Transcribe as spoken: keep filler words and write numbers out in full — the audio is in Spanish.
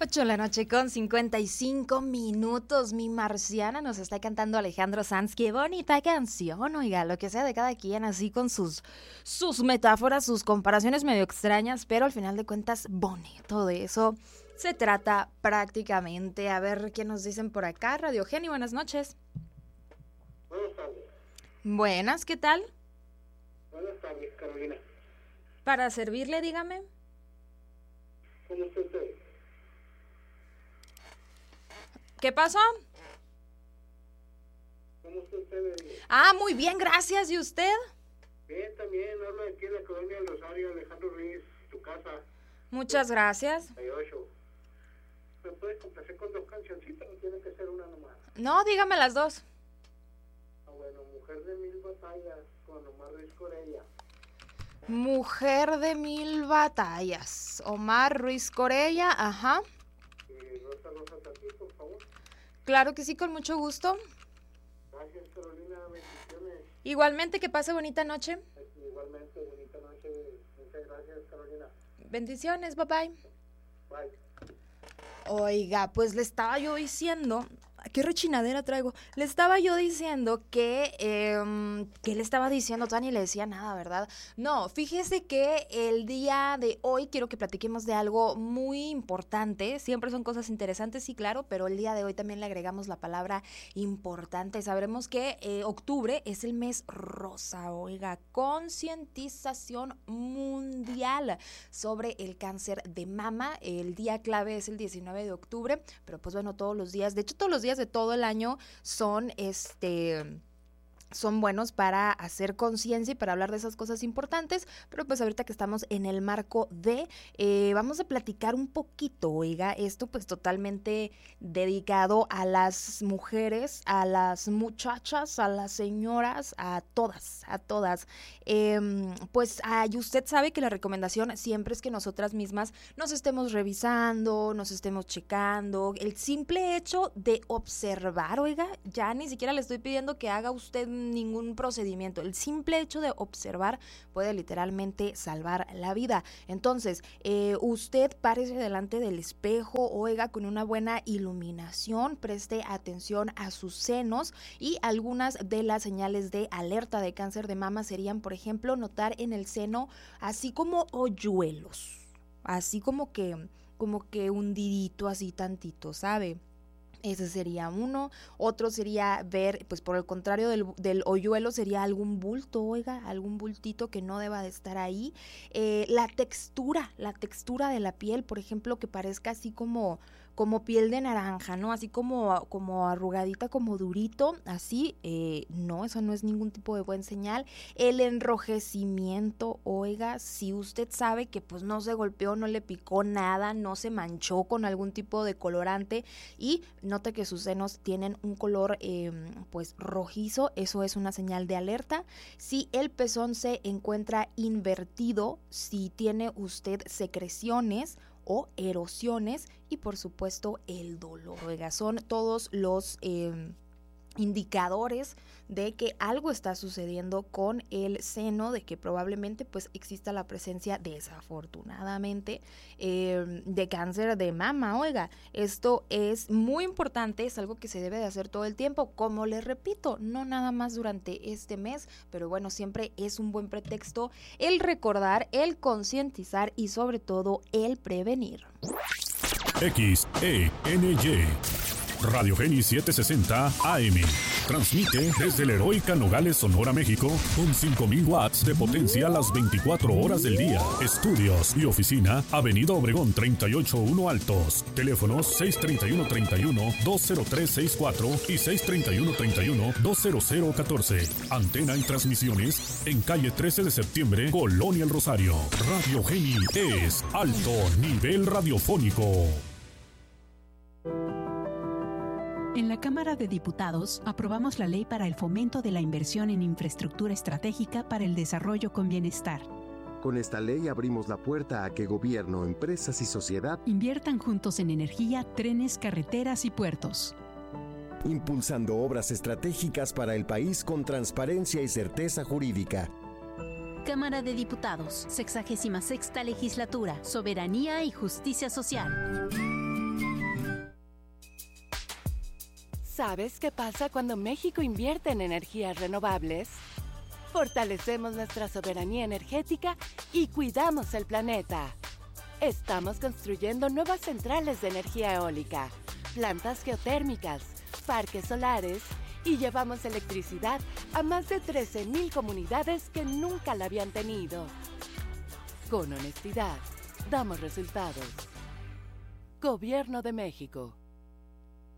ocho de la noche con cincuenta y cinco minutos. Mi marciana nos está cantando Alejandro Sanz. Qué bonita canción, oiga, lo que sea de cada quien, así con sus, sus metáforas, sus comparaciones medio extrañas, pero al final de cuentas, bonito. De eso se trata prácticamente. A ver qué nos dicen por acá. Radio Geni, buenas noches. Buenas tardes. Buenas, ¿qué tal? Buenas tardes, Carolina. Para servirle, dígame. ¿Cómo está usted? ¿Qué pasó? ¿Cómo está usted? Ah, muy bien, gracias. ¿Y usted? Bien, también. Habla aquí en la colonia del Rosario, Alejandro Ruiz, tu casa. Muchas gracias. treinta y ocho. ¿Me puedes complacer con dos cancioncitas o tiene que ser una nomás? No, dígame las dos. Ah, bueno, Mujer de Mil Batallas, con Omar Ruiz Corella. Mujer de Mil Batallas, Omar Ruiz Corella, ajá. Y Rosa Rosa Tati, por favor. Claro que sí, con mucho gusto. Gracias, Carolina, bendiciones. Igualmente, que pase bonita noche. Igualmente, bonita noche. Muchas gracias, Carolina. Bendiciones, bye bye. Bye. Oiga, pues le estaba yo diciendo, qué rechinadera traigo, le estaba yo diciendo que, eh, que le estaba diciendo, Tani le decía nada, ¿verdad? No, fíjese que el día de hoy quiero que platiquemos de algo muy importante, siempre son cosas interesantes, sí, claro, pero el día de hoy también le agregamos la palabra importante. Sabremos que eh, octubre es el mes rosa, oiga, concientización mundial sobre el cáncer de mama. El día clave es el diecinueve de octubre, pero pues bueno, todos los días, de hecho todos los días de todo el año son este son buenos para hacer conciencia y para hablar de esas cosas importantes, pero pues ahorita que estamos en el marco de, eh, vamos a platicar un poquito, oiga, esto pues totalmente dedicado a las mujeres, a las muchachas, a las señoras, a todas, a todas. Eh, pues ay, usted sabe que la recomendación siempre es que nosotras mismas nos estemos revisando, nos estemos checando, el simple hecho de observar, oiga, ya ni siquiera le estoy pidiendo que haga usted ningún procedimiento, el simple hecho de observar puede literalmente salvar la vida. Entonces, eh, usted párese delante del espejo, oiga, con una buena iluminación, preste atención a sus senos, y algunas de las señales de alerta de cáncer de mama serían, por ejemplo, notar en el seno así como hoyuelos, así como que, como que hundidito así tantito, ¿sabe? Ese sería uno. Otro sería ver, pues por el contrario del, del hoyuelo, sería algún bulto, oiga, algún bultito que no deba de estar ahí. Eh, la textura, la textura de la piel, por ejemplo, que parezca así como, como piel de naranja, ¿no? Así como, como arrugadita, como durito, así, eh, no, eso no es ningún tipo de buen señal. El enrojecimiento, oiga, si usted sabe que pues no se golpeó, no le picó nada, no se manchó con algún tipo de colorante y nota que sus senos tienen un color eh, pues rojizo, eso es una señal de alerta. Si el pezón se encuentra invertido, si tiene usted secreciones o erosiones y por supuesto el dolor, oiga, son todos los eh, indicadores de que algo está sucediendo con el seno, de que probablemente pues exista la presencia desafortunadamente eh, de cáncer de mama. Oiga, esto es muy importante, es algo que se debe de hacer todo el tiempo, como les repito, no nada más durante este mes, pero bueno, siempre es un buen pretexto el recordar, el concientizar y sobre todo el prevenir. X E N Y Radio Geni setecientos sesenta A M. Transmite desde la heroica Nogales, Sonora, México, con cinco mil watts de potencia las veinticuatro horas del día. Estudios y oficina, Avenida Obregón treinta y ocho uno Altos. Teléfonos seis treinta y uno treinta y uno dos cero tres sesenta y cuatro y seis treinta y uno treinta y uno dos cero cero catorce. Antena y transmisiones en calle trece de septiembre, Colonia El Rosario. Radio Geni es alto nivel radiofónico. En la Cámara de Diputados aprobamos la Ley para el Fomento de la Inversión en Infraestructura Estratégica para el Desarrollo con Bienestar. Con esta ley abrimos la puerta a que gobierno, empresas y sociedad inviertan juntos en energía, trenes, carreteras y puertos, impulsando obras estratégicas para el país con transparencia y certeza jurídica. Cámara de Diputados, sexagésima sexta legislatura, Soberanía y Justicia Social. ¿Sabes qué pasa cuando México invierte en energías renovables? Fortalecemos nuestra soberanía energética y cuidamos el planeta. Estamos construyendo nuevas centrales de energía eólica, plantas geotérmicas, parques solares y llevamos electricidad a más de trece mil comunidades que nunca la habían tenido. Con honestidad, damos resultados. Gobierno de México.